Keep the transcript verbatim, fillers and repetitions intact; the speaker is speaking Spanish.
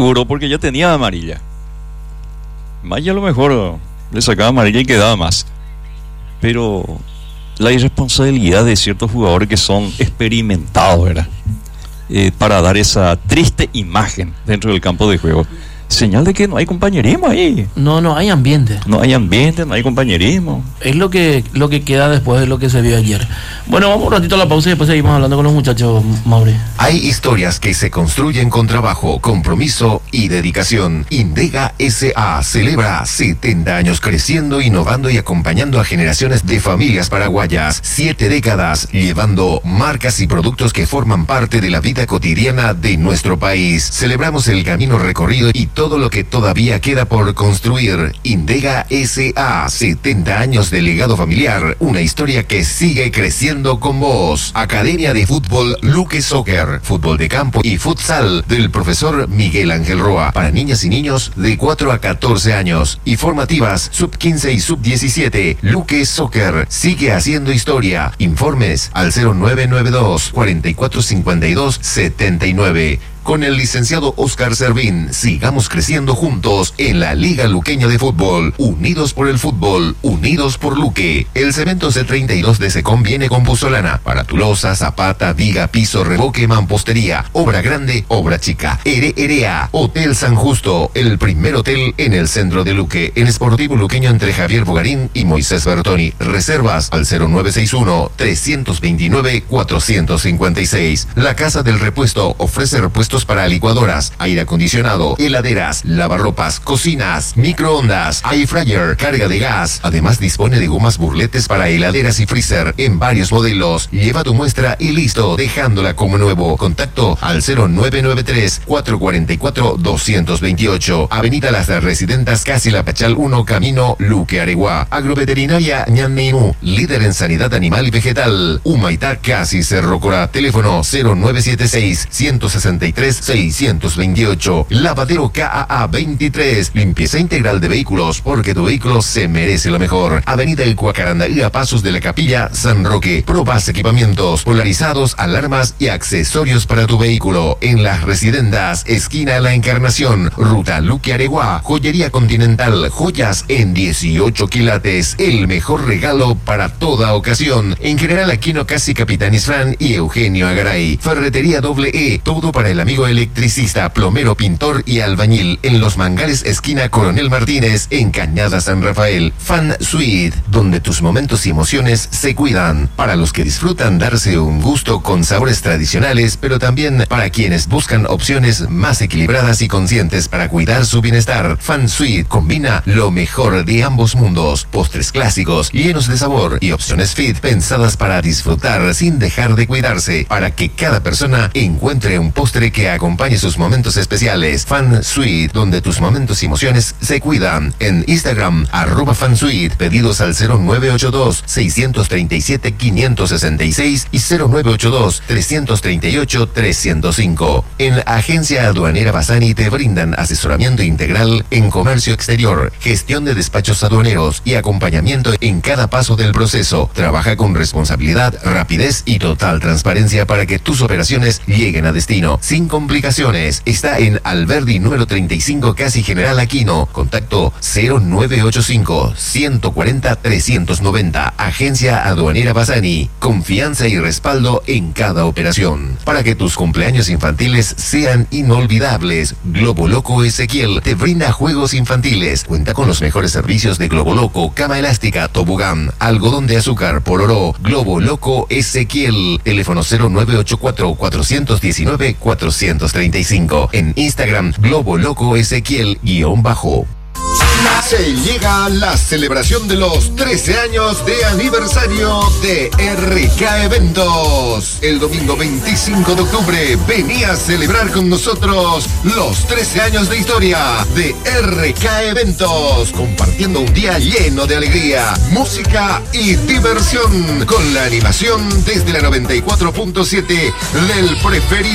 Seguro, porque ya tenía amarilla. Maya a lo mejor le sacaba amarilla y quedaba más. Pero la irresponsabilidad de ciertos jugadores que son experimentados, ¿verdad? Eh, para dar esa triste imagen dentro del campo de juego. Señal de que no hay compañerismo ahí. No, no hay ambiente. No hay ambiente, no hay compañerismo. Es lo que, lo que queda después de lo que se vio ayer. Bueno, vamos un ratito a la pausa y después seguimos hablando con los muchachos, Mauri. Hay historias que se construyen con trabajo, compromiso y dedicación. Indega S A celebra setenta años creciendo, innovando y acompañando a generaciones de familias paraguayas. Siete décadas llevando marcas y productos que forman parte de la vida cotidiana de nuestro país. Celebramos el camino recorrido y todo lo que todavía queda por construir. Indega S A, setenta años de legado familiar, una historia que sigue creciendo con vos. Academia de Fútbol Luque Soccer, fútbol de campo y futsal del profesor Miguel Ángel Roa, para niñas y niños de cuatro a catorce años, y formativas sub quince y sub diecisiete. Luque Soccer sigue haciendo historia. Informes al cero nueve nueve dos, cuatro cuatro cinco dos, siete nueve. Con el licenciado Oscar Servín, sigamos creciendo juntos en la Liga Luqueña de Fútbol. Unidos por el fútbol, unidos por Luque. El cemento C treinta y dos de Secom viene con Puzolana para tu losa, zapata, viga, piso, revoque, mampostería. Obra grande, obra chica. Ere Erea, Hotel San Justo, el primer hotel en el centro de Luque. En Sportivo Luqueño entre Javier Bogarín y Moisés Bertoni. Reservas al cero nueve seis uno, tres dos nueve, cuatro cinco seis. La Casa del Repuesto ofrece repuestos para licuadoras, aire acondicionado, heladeras, lavarropas, cocinas, microondas, air fryer, carga de gas. Además dispone de gomas burletes para heladeras y freezer en varios modelos. Lleva tu muestra y listo, dejándola como nuevo. Contacto al cero nueve nueve tres, cuatro cuatro cuatro, dos dos ocho. Avenida Las Residentas, Casi La Pachal uno, Camino Luque Areguá. Agroveterinaria Ñanneinu, líder en sanidad animal y vegetal. Humaitá, Casi Cerro Corá. Teléfono cero nueve siete seis, uno seis tres, seiscientos veintiocho. Lavadero K A A veintitrés. Limpieza integral de vehículos, porque tu vehículo se merece lo mejor. Avenida El Cuacarandaí, a pasos de la Capilla San Roque. Probas equipamientos, polarizados, alarmas y accesorios para tu vehículo. En Las Residentas, esquina La Encarnación, ruta Luque Areguá. Joyería Continental, joyas en dieciocho quilates. El mejor regalo para toda ocasión. En General Aquino, Casi Capitán Isfrán y Eugenio Agaray. Ferretería Doble E, todo para el amigo electricista, plomero, pintor y albañil. En Los Mangales, esquina Coronel Martínez, en Cañada San Rafael. Fan Suite, donde tus momentos y emociones se cuidan. Para los que disfrutan darse un gusto con sabores tradicionales, pero también para quienes buscan opciones más equilibradas y conscientes para cuidar su bienestar. Fan Suite combina lo mejor de ambos mundos. Postres clásicos, llenos de sabor, y opciones fit pensadas para disfrutar sin dejar de cuidarse, para que cada persona encuentre un postre que acompañe sus momentos especiales. Fan Suite, donde tus momentos y emociones se cuidan. En Instagram, arroba Fan Suite. Pedidos al cero nueve ocho dos, seis tres siete, cinco seis seis y cero nueve ocho dos, tres tres ocho, tres cero cinco. En Agencia Aduanera Bassani te brindan asesoramiento integral en comercio exterior, gestión de despachos aduaneros y acompañamiento en cada paso del proceso. Trabaja con responsabilidad, rapidez y total transparencia para que tus operaciones lleguen a destino sin complicaciones. Está en Alberdi número treinta y cinco, Casi General Aquino. Contacto cero nueve ocho cinco, uno cuatro cero, tres nueve cero. Agencia Aduanera Bassani. Confianza y respaldo en cada operación. Para que tus cumpleaños infantiles sean inolvidables, Globo Loco Ezequiel te brinda juegos infantiles. Cuenta con los mejores servicios de Globo Loco, cama elástica, tobogán, algodón de azúcar, pororó. Globo Loco Ezequiel. Teléfono cero nueve ocho cuatro, cuatro uno nueve, cuatro tres cinco. En Instagram, Globo Loco Ezequiel guión bajo. Se llega la celebración de los trece años de aniversario de R K Eventos. El domingo veinticinco de octubre, vení a celebrar con nosotros los trece años de historia de R K Eventos, compartiendo un día lleno de alegría, música y diversión, con la animación desde la noventa y cuatro punto siete del preferido